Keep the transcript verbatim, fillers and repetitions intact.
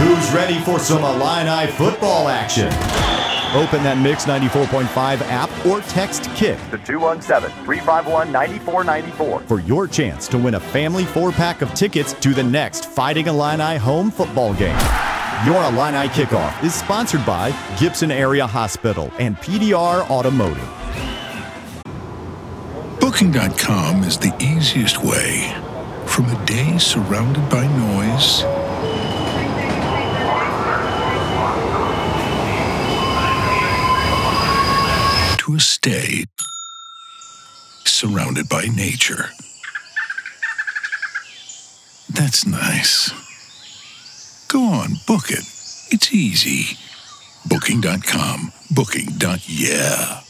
Who's ready for some Illini football action? Open that Mix ninety-four point five app or text KICK to two one seven, three five one, nine four nine four for your chance to win a family four-pack of tickets to the next Fighting Illini home football game. Your Illini Kickoff is sponsored by Gibson Area Hospital and P D R Automotive. Booking dot com is the easiest way from a day surrounded by noise to a stay surrounded by nature. That's nice. Go on, book it. It's easy. Booking dot com. Booking. Yeah.